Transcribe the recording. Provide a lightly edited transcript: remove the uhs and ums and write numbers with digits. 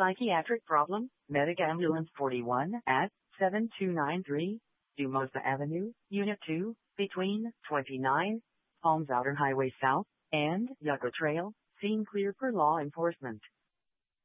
psychiatric problem, Medic Ambulance 41 at 7293 Dumosa Avenue, Unit 2, between 29 Palms Outer Highway South and Yucca Trail, scene clear per law enforcement.